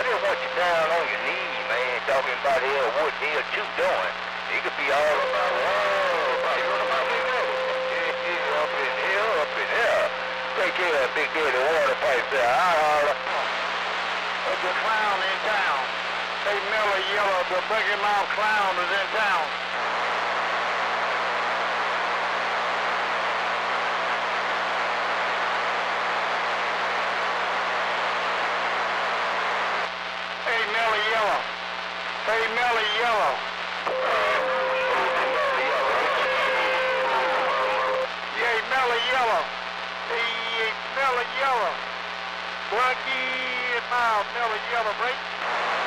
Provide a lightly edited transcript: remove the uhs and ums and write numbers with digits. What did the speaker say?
just want you down on your knees, man, talking about here what here 2 doing. It could be all about, you know about me, man? Yeah, up in here. Take care of that big dirty water pipe there. I holler. There's a clown in town. Hey, Miller Yellow, the Boogie Mount Clown is in town. Hey, Melly Yellow. Hey, Melly Yellow. Yeah, Melly Yellow. Hey, Melly Yellow. Lucky and mild Melly Yellow, right?